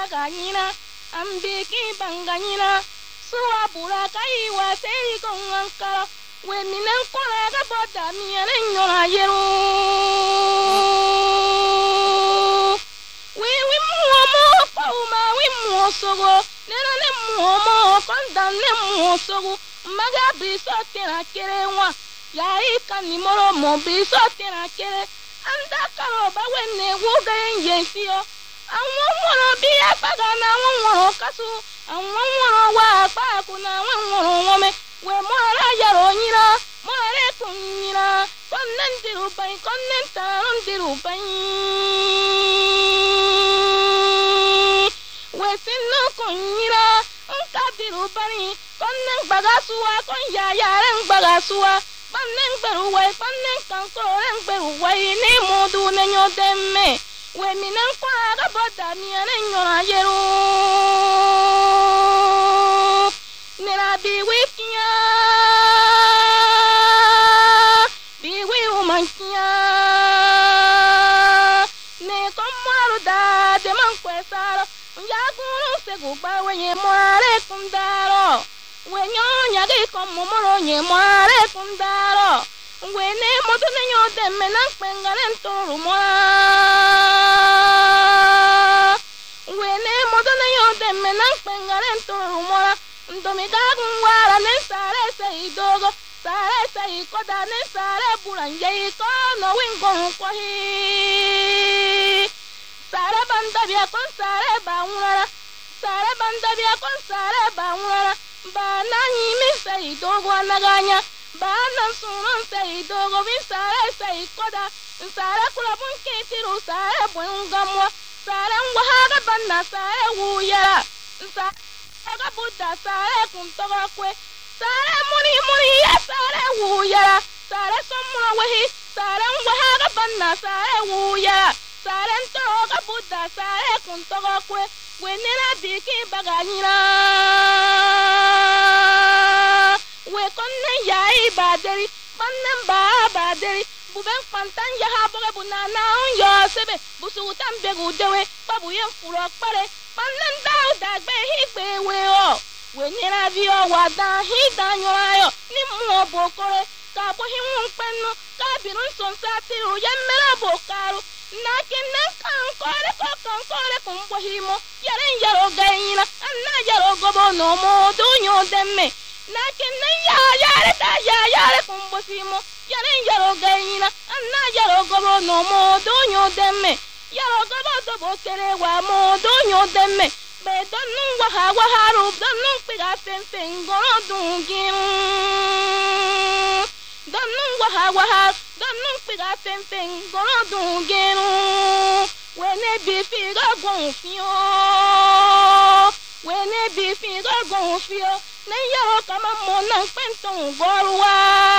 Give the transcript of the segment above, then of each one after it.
baganyina ambiki banganyina suwa bura kai wa sei con ankara we minen kora ga boda miene nyora yeru we muomo pauma we muosogo nena ne muomo konda ne muosogo maga biso tena kerewa ya ikani moro mo biso tena kere anda karo ba wenne woga yensio awon woro bi apaga na awon woro kasu awon woro wa pa ku na awon woro wome we mo ara yaro nyira mo are kunyira konnen diru bai konnen taron diru bai we sinno kunyira nka diru bani konnen bagasuwa kon ya yaren bagasuwa pannen beru we pannen kanko ren beru we ni mudu ne nyodemme we minen kwa ga boda mi ane nyora yeru nera biwikia biwi umankia ne komaru da de mankwesaro nyaguru segugba wenye moare kundaro wenyo nyage komomoro nye moare kundaro wene moto ne nyodemme na pengare ntoru moa wene moto ne nyodemme na pengare ntoru moa ndomi gagun wara ne sare sei dogo sare sei koda ne sare buranje ko no wingon ko hi sare banda bia kon sare baunara sare banda bia kon sare baunara bana ni mi sei dogo naganya bana sunon sei dogo vi sare sei koda sare kula bun kitiru sare bun gamwa sare ngwaga bana sare wuyara sare aga buddha sare kuntoga kwe sare muni ya sare wuyara sare somma wehi sare ngwaga bana sare wuyara sare ntoga buddha sare kuntoga kwe wenera biki baganyira we konne yai baderi pannen baderi buben pantan ya haboge bunana on yo sebe busu tambe gudewe babu yen furo pare pannen daw dagbe higbe we o wenera bi o wada hidanyo ayo ni mu obokore ka bo himun penno ka birun son satiru yemera bokaru na kinne kan kore kumbo himo yaren yaro gaina anna yaro gobo no mo dunyo demme na kinne yare kumbo himo yaren yaro gaina anna yaro gobo no mo dunyo demme yaro gobo do bokere wa mo dunyo demme be donu wa haru donu piga fen goro dungin donu wa donu piga fen goro dungin wene bi figa gonfio ne yaro kama mona penton gorwa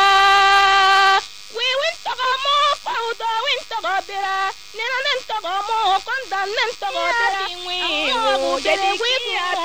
we winta mo pauda winta bera nena nenta mo konda nenta bera we